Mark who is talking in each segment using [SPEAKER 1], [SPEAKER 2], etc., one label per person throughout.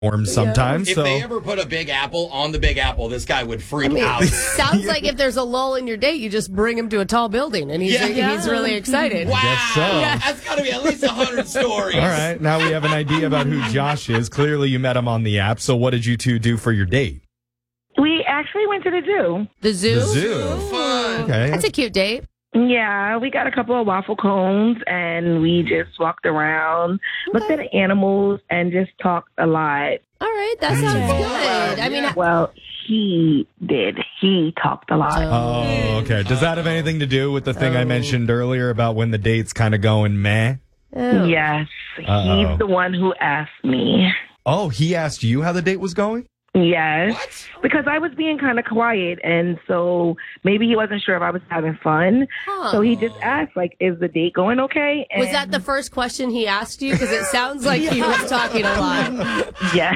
[SPEAKER 1] sometimes.
[SPEAKER 2] If they ever put a Big Apple on the Big Apple, this guy would freak out.
[SPEAKER 3] Sounds like if there's a lull in your date, you just bring him to a tall building, and he's really excited.
[SPEAKER 2] Wow.
[SPEAKER 1] guess so.
[SPEAKER 2] That's got to be at least 100 stories.
[SPEAKER 1] All right, now we have an idea about who Josh is. Clearly you met him on the app, so what did you two do for your date?
[SPEAKER 4] We actually went to the zoo.
[SPEAKER 3] The zoo?
[SPEAKER 1] The zoo.
[SPEAKER 2] Fun.
[SPEAKER 1] Okay.
[SPEAKER 3] That's a cute date.
[SPEAKER 4] Yeah, we got a couple of waffle cones and we just walked around, looked at the animals, and just talked a lot.
[SPEAKER 3] All right, that sounds good. I mean,
[SPEAKER 4] Well, he did. He talked a lot.
[SPEAKER 1] Oh, okay. Does that have anything to do with the thing I mentioned earlier about when the date's kind of going meh?
[SPEAKER 4] Yes, he's the one who asked me.
[SPEAKER 1] Oh, he asked you how the date was going?
[SPEAKER 4] Yes,
[SPEAKER 2] What?
[SPEAKER 4] because I was being kind of quiet, and so maybe he wasn't sure if I was having fun. So he just asked, like, "Is the date going okay?" And
[SPEAKER 3] was that the first question he asked you? Because it sounds like he was talking a lot.
[SPEAKER 4] Yes.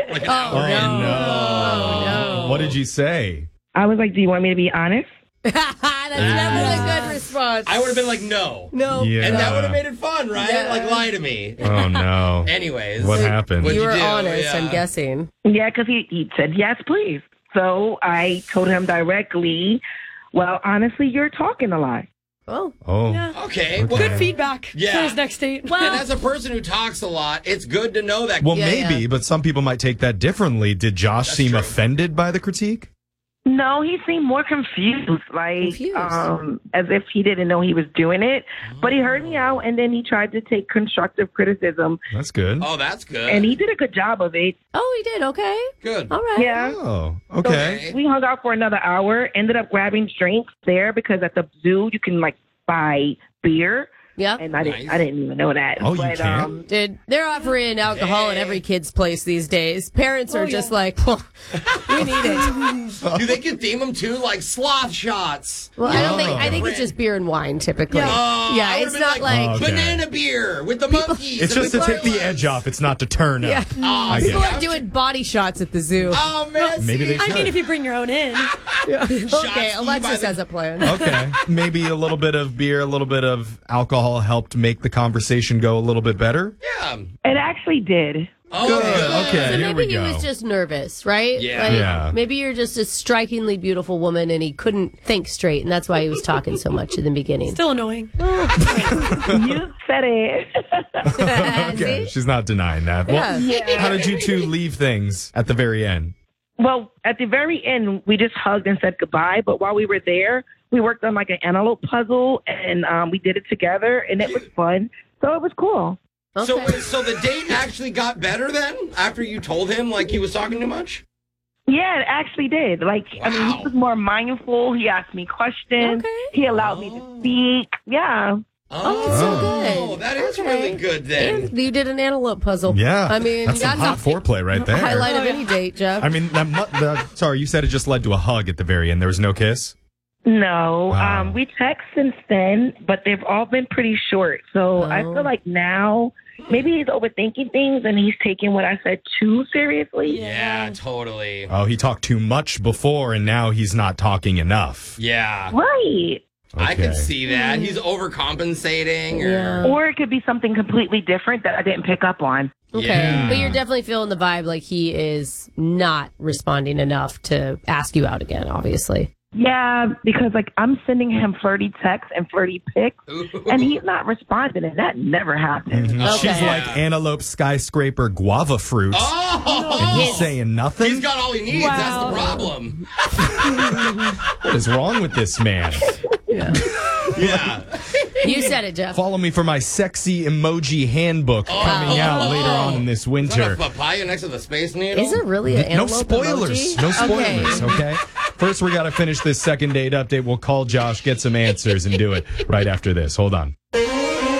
[SPEAKER 3] No.
[SPEAKER 1] What did you say?
[SPEAKER 4] I was like, "Do you want me to be honest?"
[SPEAKER 3] That's never a good response.
[SPEAKER 2] I would have been like, no.
[SPEAKER 3] No.
[SPEAKER 1] Yeah.
[SPEAKER 2] And that would have made it fun, right?
[SPEAKER 3] Yeah.
[SPEAKER 2] Like, lie to me.
[SPEAKER 1] Oh, no.
[SPEAKER 2] Anyways.
[SPEAKER 1] What happened?
[SPEAKER 2] What'd
[SPEAKER 3] You
[SPEAKER 2] you
[SPEAKER 3] were
[SPEAKER 2] do?
[SPEAKER 3] honest,
[SPEAKER 2] Yeah.
[SPEAKER 3] I'm guessing.
[SPEAKER 4] Yeah, because he said, "Yes, please." So I told him directly, "Well, honestly, you're talking a lot."
[SPEAKER 3] Oh.
[SPEAKER 1] Oh.
[SPEAKER 2] Okay.
[SPEAKER 1] Okay.
[SPEAKER 5] Good feedback
[SPEAKER 2] Yeah.
[SPEAKER 5] for his next date.
[SPEAKER 2] And as a person who talks a lot, it's good to know that.
[SPEAKER 1] Well,
[SPEAKER 3] Yeah,
[SPEAKER 1] maybe,
[SPEAKER 3] yeah.
[SPEAKER 1] but some people might take that differently. Did Josh seem
[SPEAKER 2] true.
[SPEAKER 1] offended by the critique?
[SPEAKER 4] No, he seemed more confused, like
[SPEAKER 3] Confused.
[SPEAKER 4] as if he didn't know he was doing it. But he heard me out, and then he tried to take constructive criticism,
[SPEAKER 1] That's good.
[SPEAKER 2] Oh, that's good.
[SPEAKER 4] and he did a good job of it.
[SPEAKER 3] Oh, he did. Okay.
[SPEAKER 2] Good.
[SPEAKER 3] All right.
[SPEAKER 4] Yeah.
[SPEAKER 1] Oh, okay.
[SPEAKER 4] We hung out for another hour, ended up grabbing drinks there because at the zoo you can like buy beer,
[SPEAKER 3] Yep.
[SPEAKER 4] and I
[SPEAKER 2] Nice.
[SPEAKER 4] didn't even know that.
[SPEAKER 1] Oh, you
[SPEAKER 4] but,
[SPEAKER 1] can?
[SPEAKER 3] Dude, they're offering alcohol at every kid's place these days. Parents are just like, well, we need it.
[SPEAKER 2] Do they can theme them to like sloth shots?
[SPEAKER 3] Well, I think it's just beer and wine typically.
[SPEAKER 2] Oh,
[SPEAKER 3] Yeah,
[SPEAKER 2] I
[SPEAKER 3] it's
[SPEAKER 2] would've
[SPEAKER 3] not
[SPEAKER 2] been
[SPEAKER 3] like
[SPEAKER 1] Okay.
[SPEAKER 2] banana beer with the monkeys.
[SPEAKER 1] It's
[SPEAKER 2] and
[SPEAKER 1] just to take the
[SPEAKER 2] gorillas.
[SPEAKER 1] edge off. It's not to turn
[SPEAKER 3] Yeah.
[SPEAKER 1] up.
[SPEAKER 2] Oh,
[SPEAKER 1] I
[SPEAKER 3] people
[SPEAKER 1] get it.
[SPEAKER 3] are doing body shots at the zoo.
[SPEAKER 2] Oh, man.
[SPEAKER 1] Maybe they
[SPEAKER 5] I mean,
[SPEAKER 1] should.
[SPEAKER 5] if you bring your own in.
[SPEAKER 3] Okay,
[SPEAKER 2] Shots
[SPEAKER 3] Alexis
[SPEAKER 2] by
[SPEAKER 3] has a plan.
[SPEAKER 1] Okay. Maybe a little bit of beer, a little bit of alcohol helped make the conversation go a little bit better.
[SPEAKER 2] Yeah.
[SPEAKER 4] It actually did.
[SPEAKER 2] Oh,
[SPEAKER 1] Good.
[SPEAKER 2] good.
[SPEAKER 1] Okay.
[SPEAKER 3] So
[SPEAKER 1] Here
[SPEAKER 3] maybe
[SPEAKER 1] we
[SPEAKER 3] he
[SPEAKER 1] go.
[SPEAKER 3] was just nervous, right?
[SPEAKER 2] Yeah.
[SPEAKER 3] Like,
[SPEAKER 1] Yeah.
[SPEAKER 3] Maybe you're just a strikingly beautiful woman and he couldn't think straight, and that's why he was talking so much in the beginning.
[SPEAKER 5] Still annoying.
[SPEAKER 4] You said it.
[SPEAKER 1] Okay.
[SPEAKER 3] See?
[SPEAKER 1] She's not denying that. Well,
[SPEAKER 4] Yeah.
[SPEAKER 1] how did you two leave things at the very end?
[SPEAKER 4] Well, at the very end, we just hugged and said goodbye. But while we were there, we worked on like an antelope puzzle, and we did it together, and it was fun. So it was cool.
[SPEAKER 2] So,
[SPEAKER 3] Okay.
[SPEAKER 2] so the date actually got better then after you told him like he was talking too much?
[SPEAKER 4] Yeah, it actually did. Like, I mean,
[SPEAKER 2] Wow.
[SPEAKER 4] he was more mindful. He asked me questions.
[SPEAKER 3] Okay.
[SPEAKER 4] He allowed me to speak. Yeah.
[SPEAKER 3] Oh, that's so good.
[SPEAKER 2] That is
[SPEAKER 3] Okay.
[SPEAKER 2] really good then.
[SPEAKER 3] And you did an antelope puzzle.
[SPEAKER 1] Yeah.
[SPEAKER 3] I mean,
[SPEAKER 1] that's some hot foreplay right there.
[SPEAKER 3] highlight of any date, Jeff.
[SPEAKER 1] I mean, sorry, you said it just led to a hug at the very end. There was no kiss?
[SPEAKER 4] No,
[SPEAKER 1] Wow.
[SPEAKER 4] we text since then, but they've all been pretty short. So I feel like now maybe he's overthinking things and he's taking what I said too seriously.
[SPEAKER 2] Yeah, totally.
[SPEAKER 1] Oh, he talked too much before, and now he's not talking enough.
[SPEAKER 2] Yeah.
[SPEAKER 4] Right.
[SPEAKER 2] I
[SPEAKER 1] Okay.
[SPEAKER 2] can see that. He's overcompensating. Or,
[SPEAKER 3] Yeah.
[SPEAKER 4] Or it could be something completely different that I didn't pick up on.
[SPEAKER 3] Okay.
[SPEAKER 2] Yeah.
[SPEAKER 3] But you're definitely feeling the vibe like he is not responding enough to ask you out again, obviously.
[SPEAKER 4] Yeah, because like I'm sending him flirty texts and flirty pics,
[SPEAKER 2] Ooh.
[SPEAKER 4] and he's not responding, and that never happens.
[SPEAKER 3] Okay.
[SPEAKER 1] She's like antelope, skyscraper, guava fruit.
[SPEAKER 2] Oh!
[SPEAKER 1] And he's saying nothing?
[SPEAKER 2] He's got all he needs. That's the problem.
[SPEAKER 1] What is wrong with this man?
[SPEAKER 2] Yeah.
[SPEAKER 3] You said it, Jeff.
[SPEAKER 1] Follow me for my sexy emoji handbook coming out later on in this
[SPEAKER 2] Is that a
[SPEAKER 1] winter.
[SPEAKER 2] papaya next to the space needle?
[SPEAKER 3] Is it really an
[SPEAKER 1] No
[SPEAKER 3] antelope
[SPEAKER 1] spoilers.
[SPEAKER 3] emoji?
[SPEAKER 1] No spoilers, okay? First, we got to finish this second date update. We'll call Josh, get some answers, and do it right after this. Hold on.